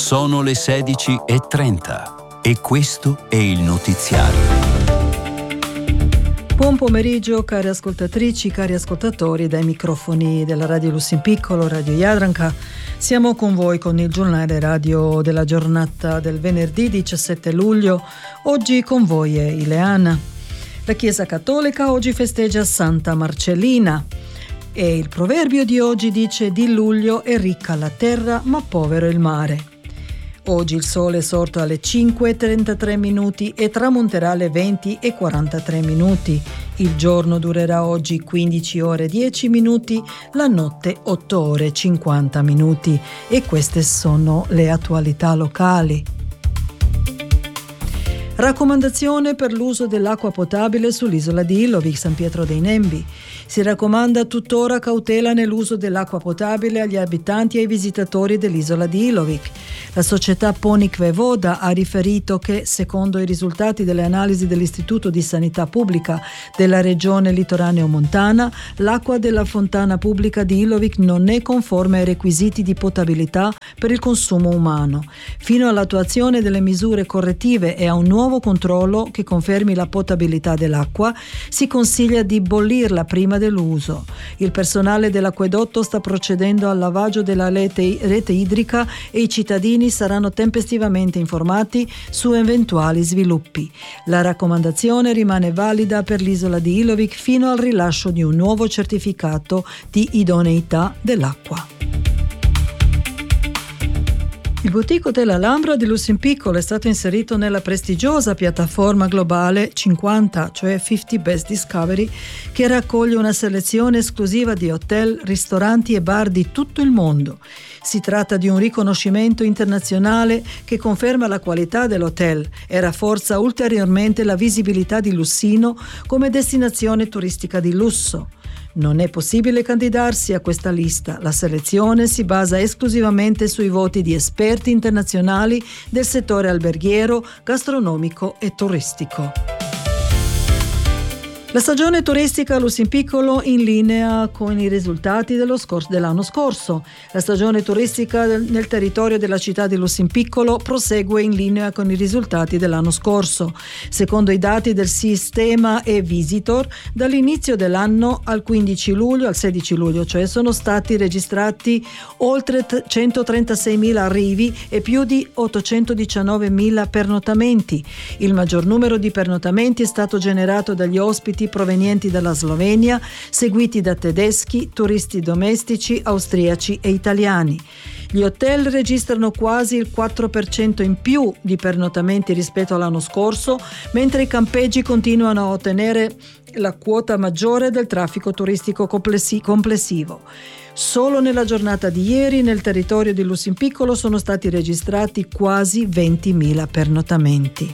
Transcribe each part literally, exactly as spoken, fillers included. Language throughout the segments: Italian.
Sono le sedici e trenta e questo è il notiziario. Buon pomeriggio cari ascoltatrici, cari ascoltatori dai microfoni della Radio Lussempiccolo, Radio Jadranka. Siamo con voi con il giornale radio della giornata del venerdì diciassette luglio. Oggi con voi è Ileana. La Chiesa Cattolica oggi festeggia Santa Marcellina e il proverbio di oggi dice: di luglio è ricca la terra ma povero il mare. Oggi il sole è sorto alle cinque e trentatré minuti e tramonterà alle venti e quarantatré minuti. Il giorno durerà oggi quindici ore e dieci minuti, la notte otto ore e cinquanta minuti. E queste sono le attualità locali. Raccomandazione per l'uso dell'acqua potabile sull'isola di Ilovik, San Pietro dei Nembi. Si raccomanda tuttora cautela nell'uso dell'acqua potabile agli abitanti e ai visitatori dell'isola di Ilovik. La società Ponikve Voda ha riferito che, secondo i risultati delle analisi dell'Istituto di Sanità Pubblica della regione litoraneo-montana, l'acqua della fontana pubblica di Ilovik non è conforme ai requisiti di potabilità per il consumo umano. Fino all'attuazione delle misure correttive e a un nuovo controllo che confermi la potabilità dell'acqua, si consiglia di bollirla prima dell'uso. Il personale dell'acquedotto sta procedendo al lavaggio della rete, rete idrica e i cittadini saranno tempestivamente informati su eventuali sviluppi. La raccomandazione rimane valida per l'isola di Ilovik fino al rilascio di un nuovo certificato di idoneità dell'acqua. Il boutique Hotel Alhambra di Lussempiccolo è stato inserito nella prestigiosa piattaforma globale cinquanta, cioè cinquanta Best Discovery, che raccoglie una selezione esclusiva di hotel, ristoranti e bar di tutto il mondo. Si tratta di un riconoscimento internazionale che conferma la qualità dell'hotel e rafforza ulteriormente la visibilità di Lussino come destinazione turistica di lusso. Non è possibile candidarsi a questa lista. La selezione si basa esclusivamente sui voti di esperti internazionali del settore alberghiero, gastronomico e turistico. La stagione turistica a Lussempiccolo in linea con i risultati dello scorso, dell'anno scorso. La stagione turistica nel territorio della città di Lussempiccolo prosegue in linea con i risultati dell'anno scorso. Secondo i dati del sistema e-Visitor, dall'inizio dell'anno al quindici luglio, al sedici luglio, cioè, sono stati registrati oltre centotrentaseimila arrivi e più di ottocentodiciannovemila pernottamenti. Il maggior numero di pernottamenti è stato generato dagli ospiti provenienti dalla Slovenia, seguiti da tedeschi, turisti domestici, austriaci e italiani. Gli hotel registrano quasi il quattro per cento in più di pernottamenti rispetto all'anno scorso, mentre i campeggi continuano a ottenere la quota maggiore del traffico turistico complessivo. Solo nella giornata di ieri nel territorio di Lussempiccolo sono stati registrati quasi ventimila pernottamenti.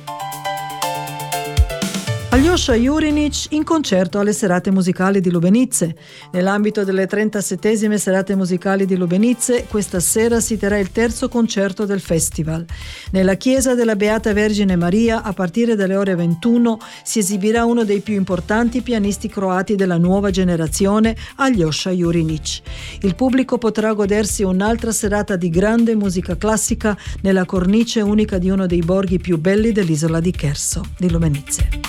Aljosha Jurinic in concerto alle serate musicali di Lubenice. Nell'ambito delle trentasettesime serate musicali di Lubenice, questa sera si terrà il terzo concerto del festival. Nella chiesa della Beata Vergine Maria, a partire dalle ore ventuno, si esibirà uno dei più importanti pianisti croati della nuova generazione, Aljosha Jurinic. Il pubblico potrà godersi un'altra serata di grande musica classica nella cornice unica di uno dei borghi più belli dell'isola di Cherso, di Lubenice.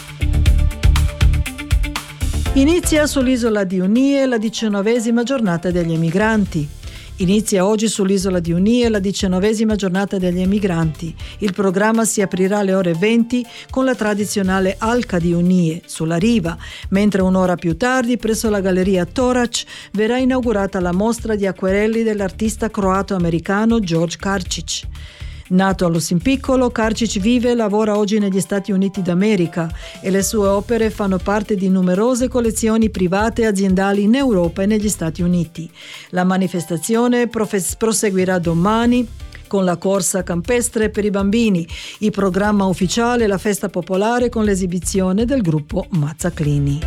Inizia sull'isola di Unie la diciannovesima giornata degli emigranti. Inizia oggi sull'isola di Unie la diciannovesima giornata degli emigranti. Il programma si aprirà alle ore venti con la tradizionale Alca di Unie sulla riva, mentre un'ora più tardi presso la Galleria Torac verrà inaugurata la mostra di acquerelli dell'artista croato-americano George Karčić. Nato a Lussempiccolo, Karčić vive e lavora oggi negli Stati Uniti d'America e le sue opere fanno parte di numerose collezioni private e aziendali in Europa e negli Stati Uniti. La manifestazione profes- proseguirà domani con la corsa campestre per i bambini, il programma ufficiale e la festa popolare con l'esibizione del gruppo Mazzaclini.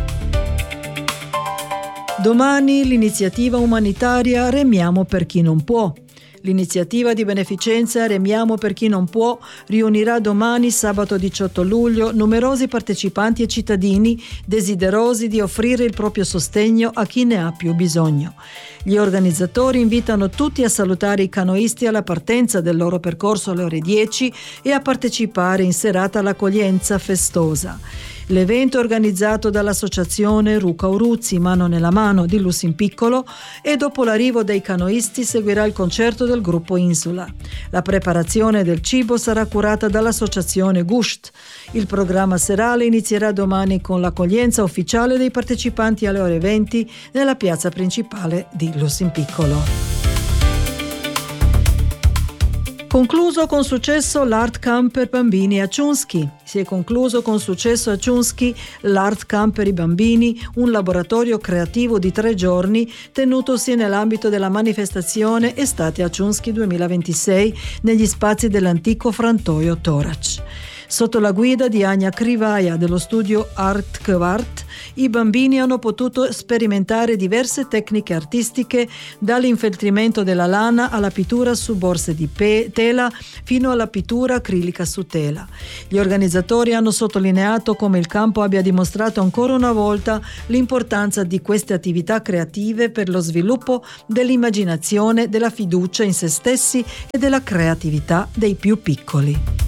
Domani l'iniziativa umanitaria Remiamo per chi non può. L'iniziativa di beneficenza Remiamo per chi non può riunirà domani, sabato diciotto luglio, numerosi partecipanti e cittadini desiderosi di offrire il proprio sostegno a chi ne ha più bisogno. Gli organizzatori invitano tutti a salutare i canoisti alla partenza del loro percorso alle ore dieci e a partecipare in serata all'accoglienza festosa. L'evento è organizzato dall'associazione Ruca Uruzzi, Mano nella Mano di Lussinpiccolo, e dopo l'arrivo dei canoisti seguirà il concerto del gruppo Insula. La preparazione del cibo sarà curata dall'associazione Gusht. Il programma serale inizierà domani con l'accoglienza ufficiale dei partecipanti alle ore venti nella piazza principale di Lussinpiccolo. Concluso con successo l'Art Camp per bambini a Ciunski. Si è concluso con successo a Ciunski l'Art Camp per i bambini, un laboratorio creativo di tre giorni tenutosi nell'ambito della manifestazione Estate a Ciunski duemilaventisei negli spazi dell'antico frantoio Torac. Sotto la guida di Ania Krivaja dello studio Art Kvart, i bambini hanno potuto sperimentare diverse tecniche artistiche, dall'infeltrimento della lana alla pittura su borse di pe- tela fino alla pittura acrilica su tela. Gli organizzatori hanno sottolineato come il campo abbia dimostrato ancora una volta l'importanza di queste attività creative per lo sviluppo dell'immaginazione, della fiducia in se stessi e della creatività dei più piccoli.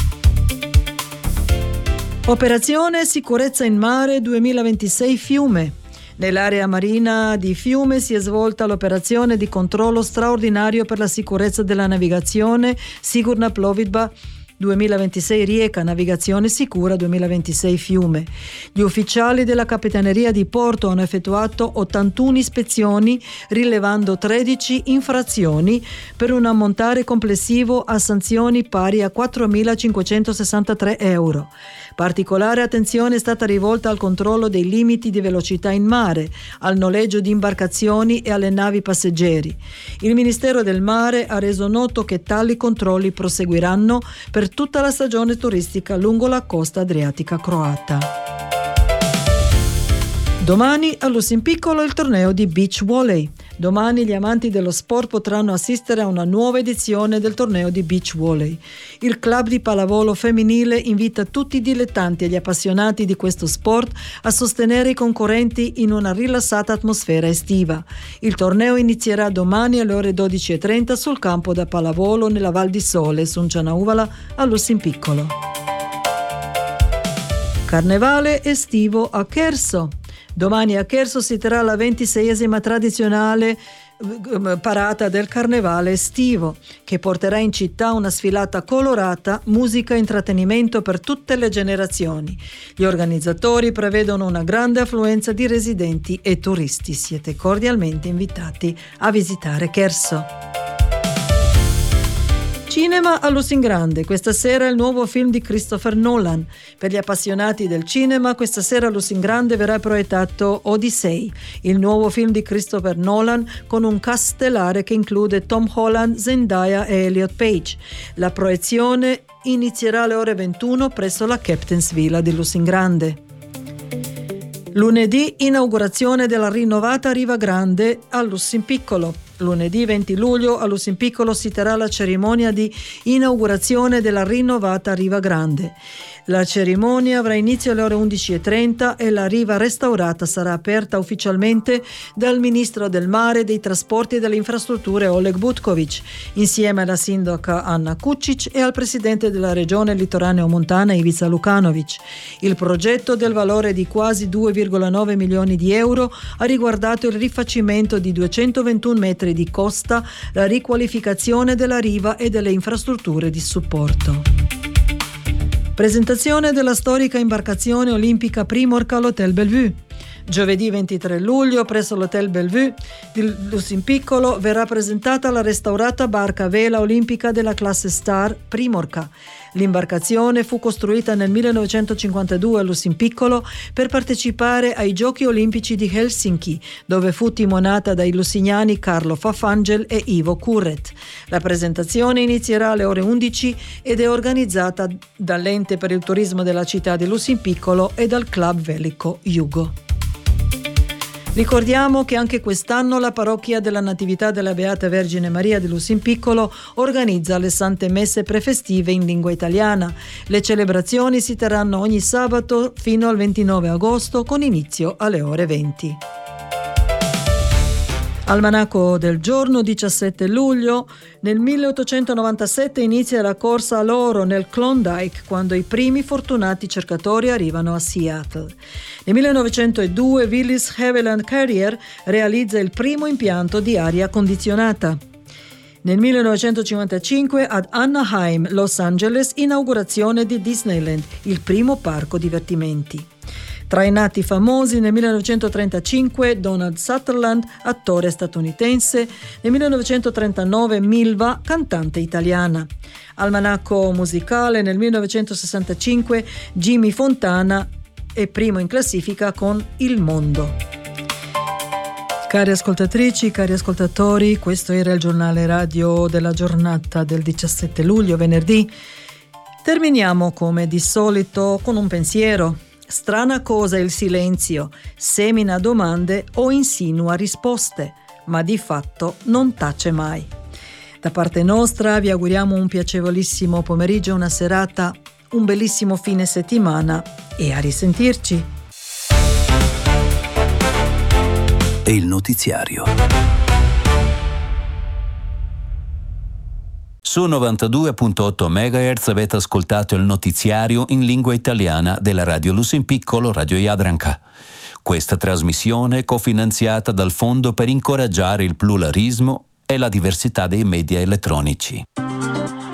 Operazione Sicurezza in Mare duemilaventisei Fiume. Nell'area marina di Fiume si è svolta l'operazione di controllo straordinario per la sicurezza della navigazione Sigurna Plovidba duemilaventisei Rijeka, navigazione sicura duemilaventisei Fiume. Gli ufficiali della Capitaneria di Porto hanno effettuato ottantuno ispezioni, rilevando tredici infrazioni per un ammontare complessivo a sanzioni pari a quattromilacinquecentosessantatré euro. Particolare attenzione è stata rivolta al controllo dei limiti di velocità in mare, al noleggio di imbarcazioni e alle navi passeggeri. Il Ministero del Mare ha reso noto che tali controlli proseguiranno per tutta la stagione turistica lungo la costa adriatica croata. Domani a Lussinpiccolo il torneo di beach volley. Domani gli amanti dello sport potranno assistere a una nuova edizione del torneo di beach volley. Il club di pallavolo femminile invita tutti i dilettanti e gli appassionati di questo sport a sostenere i concorrenti in una rilassata atmosfera estiva. Il torneo inizierà domani alle ore dodici e trenta sul campo da pallavolo nella Val di Sole, Suncianauvala, a Lussinpiccolo. Carnevale estivo a Cherso. Domani a Cherso si terrà la ventiseiesima tradizionale parata del carnevale estivo, che porterà in città una sfilata colorata, musica e intrattenimento per tutte le generazioni. Gli organizzatori prevedono una grande affluenza di residenti e turisti. Siete cordialmente invitati a visitare Cherso. Cinema a Lussingrande. Questa sera il nuovo film di Christopher Nolan. Per gli appassionati del cinema, questa sera a Lussingrande verrà proiettato Odyssey, il nuovo film di Christopher Nolan con un cast stellare che include Tom Holland, Zendaya e Elliot Page. La proiezione inizierà alle ore ventuno presso la Captain's Villa di Lussingrande. Lunedì inaugurazione della rinnovata Riva Grande a Lussinpiccolo. Lunedì venti luglio a Lussinpiccolo si terrà la cerimonia di inaugurazione della rinnovata Riva Grande. La cerimonia avrà inizio alle ore undici e trenta e la riva restaurata sarà aperta ufficialmente dal ministro del Mare, dei Trasporti e delle Infrastrutture Oleg Butkovic, insieme alla sindaca Anna Kucic e al presidente della regione litoraneo-montana Ivica Lukanovic. Il progetto, del valore di quasi due virgola nove milioni di euro, ha riguardato il rifacimento di duecentoventuno metri di costa, la riqualificazione della riva e delle infrastrutture di supporto. Presentazione della storica imbarcazione olimpica Primorca all'Hotel Bellevue. Giovedì ventitré luglio presso l'Hotel Bellevue di Lussinpiccolo verrà presentata la restaurata barca a vela olimpica della classe Star Primorca. L'imbarcazione fu costruita nel millenovecentocinquantadue a Lussinpiccolo per partecipare ai Giochi Olimpici di Helsinki, dove fu timonata dai lusignani Carlo Fafangel e Ivo Curret. La presentazione inizierà alle ore undici ed è organizzata dall'Ente per il Turismo della città di Lussinpiccolo e dal Club Velico Jugo. Ricordiamo che anche quest'anno la parrocchia della Natività della Beata Vergine Maria di Lussempiccolo organizza le sante messe prefestive in lingua italiana. Le celebrazioni si terranno ogni sabato fino al ventinove agosto con inizio alle ore venti. Almanacco del giorno diciassette luglio. Nel milleottocentonovantasette inizia la corsa all'oro nel Klondike, quando i primi fortunati cercatori arrivano a Seattle. Nel millenovecentodue Willis Haviland Carrier realizza il primo impianto di aria condizionata. Nel millenovecentocinquantacinque ad Anaheim, Los Angeles, inaugurazione di Disneyland, il primo parco divertimenti. Tra i nati famosi, nel millenovecentotrentacinque Donald Sutherland, attore statunitense, nel millenovecentotrentanove Milva, cantante italiana. Almanacco musicale, nel millenovecentosessantacinque Jimmy Fontana è primo in classifica con Il Mondo. Cari ascoltatrici, cari ascoltatori, questo era il giornale radio della giornata del diciassette luglio, venerdì. Terminiamo come di solito con un pensiero. Strana cosa il silenzio, semina domande o insinua risposte, ma di fatto non tace mai. Da parte nostra vi auguriamo un piacevolissimo pomeriggio, una serata, un bellissimo fine settimana e a risentirci. E il notiziario. Su novantadue virgola otto megahertz avete ascoltato il notiziario in lingua italiana della Radio Lussempiccolo Radio Jadranka. Questa trasmissione è cofinanziata dal Fondo per incoraggiare il pluralismo e la diversità dei media elettronici.